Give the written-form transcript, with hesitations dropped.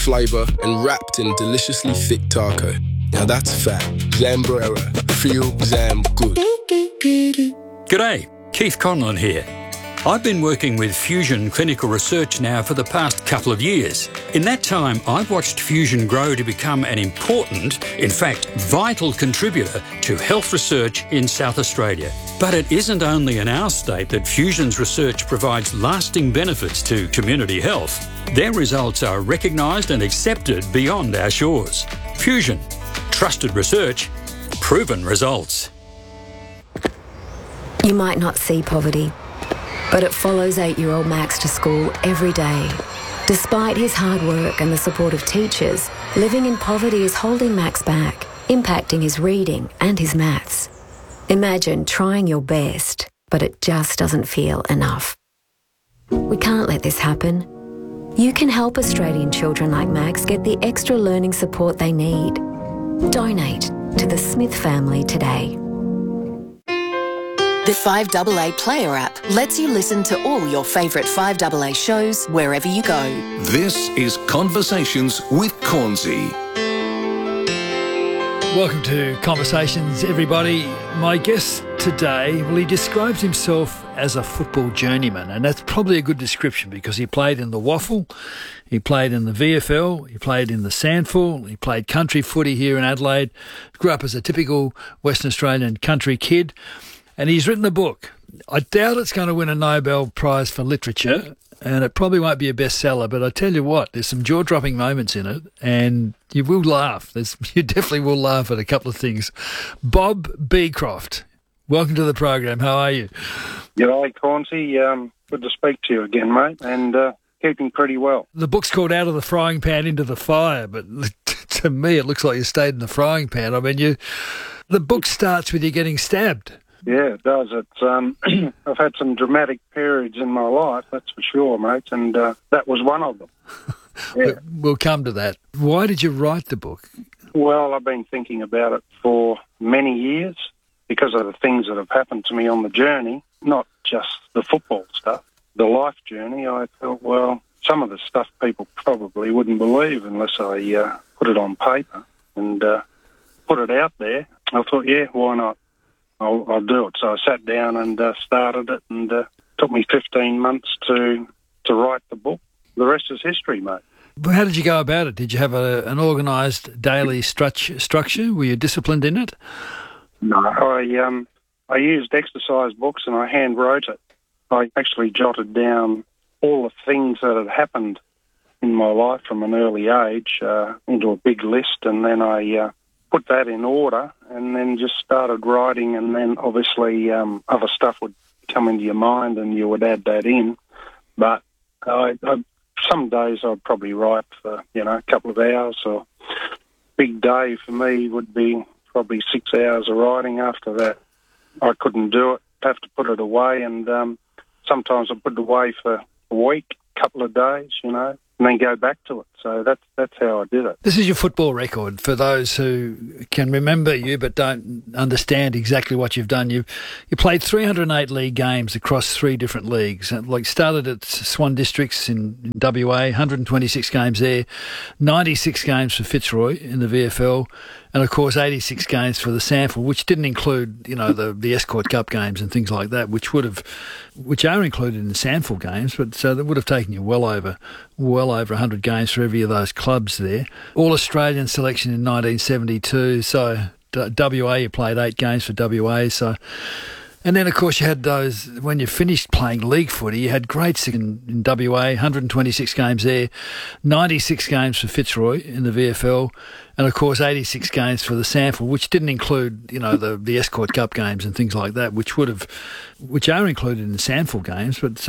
flavour and wrapped in deliciously thick taco. Now that's fat. Zambrera. Feel Zam good. G'day, Keith Conlon here. I've been working with Fusion Clinical Research now for the past couple of years. In that time, I've watched Fusion grow to become an important, in fact, vital contributor to health research in South Australia. But it isn't only in our state that Fusion's research provides lasting benefits to community health. Their results are recognised and accepted beyond our shores. Fusion. Trusted research. Proven results. You might not see poverty, but it follows 8-year-old Max to school every day. Despite his hard work and the support of teachers, living in poverty is holding Max back, impacting his reading and his maths. Imagine trying your best, but it just doesn't feel enough. We can't let this happen. You can help Australian children like Max get the extra learning support they need. Donate to the Smith family today. The 5AA Player app lets you listen to all your favourite 5AA shows wherever you go. This is Conversations with Cornsey. Welcome to Conversations, everybody. My guest today, well, he describes himself as a football journeyman, and that's probably a good description because he played in the Waffle, he played in the VFL, he played in the Sandful, he played country footy here in Adelaide, grew up as a typical Western Australian country kid. And he's written a book. I doubt it's going to win a Nobel Prize for Literature, and it probably won't be a bestseller, but I tell you what, there's some jaw-dropping moments in it, and you will laugh. You definitely will laugh at a couple of things. Bob Beecroft, welcome to the program. How are you? G'day, Cornsey. Good to speak to you again, mate, and keeping pretty well. The book's called Out of the Frying Pan into the Fire, but to me it looks like you stayed in the frying pan. I mean, the book starts with you getting stabbed. Yeah, it does. It's I've had some dramatic periods in my life, that's for sure, mate, and that was one of them. Yeah. We'll come to that. Why did you write the book? Well, I've been thinking about it for many years because of the things that have happened to me on the journey, not just the football stuff, the life journey. I thought, well, some of the stuff people probably wouldn't believe unless I put it on paper and put it out there. I thought, yeah, why not? I'll do it. So I sat down and started it, and it took me 15 months to write the book. The rest is history, mate. How did you go about it? Did you have an organised daily structure? Were you disciplined in it? No, I used exercise books and I hand wrote it. I actually jotted down all the things that had happened in my life from an early age into a big list, and then I put that in order and then just started writing, and then obviously other stuff would come into your mind and you would add that in. But some days I'd probably write for, a couple of hours, or big day for me would be probably 6 hours of writing. After that, I couldn't do it, have to put it away, and sometimes I put it away for a week, couple of days, and then go back to it. So that's how I did it. This is your football record for those who can remember you but don't understand exactly what you've done. You played 308 league games across 3 different leagues. Like started at Swan Districts in WA, 126 games there, 96 games for Fitzroy in the VFL, and of course 86 games for the Sandful, which didn't include the Escort Cup games and things like that, which are included in the Sandful games, but so that would have taken you well over 100 games for every of those clubs there. All Australian selection in 1972, so WA, you played 8 games for WA, so. And then, of course, you had those, when you finished playing league footy, you had greats in WA, 126 games there, 96 games for Fitzroy in the VFL, and, of course, 86 games for the Sandful, which didn't include, the Escort Cup games and things like that, which are included in the Sandful games, but